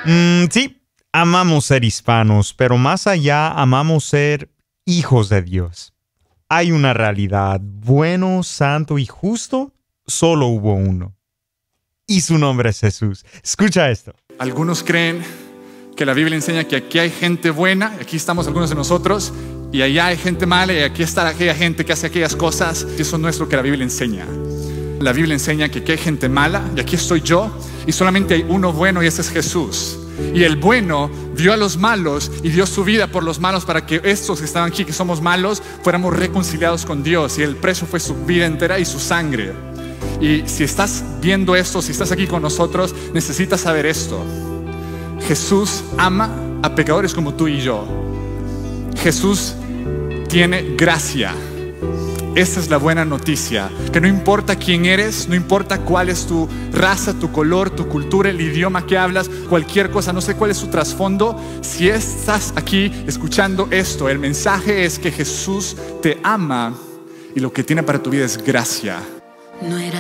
Sí, amamos ser hispanos, pero más allá amamos ser hijos de Dios. Hay una realidad, bueno, santo y justo, solo hubo uno. Y su nombre es Jesús. Escucha esto. Algunos creen que la Biblia enseña que aquí hay gente buena, aquí estamos algunos de nosotros, y allá hay gente mala, y aquí está aquella gente que hace aquellas cosas. Y eso no es lo que la Biblia enseña. La Biblia enseña que aquí hay gente mala, y aquí estoy yo, y solamente hay uno bueno, y ese es Jesús. Y el bueno vio a los malos y dio su vida por los malos para que estos que estaban aquí, que somos malos, fuéramos reconciliados con Dios. Y el precio fue su vida entera y su sangre. Y si estás viendo esto, si estás aquí con nosotros, necesitas saber esto. Jesús ama a pecadores como tú y yo. Jesús tiene gracia. Esta es la buena noticia, que no importa quién eres, no importa cuál es tu raza, tu color, tu cultura, el idioma que hablas, cualquier cosa, no sé cuál es su trasfondo. Si estás aquí escuchando esto, el mensaje es que Jesús te ama y lo que tiene para tu vida es gracia.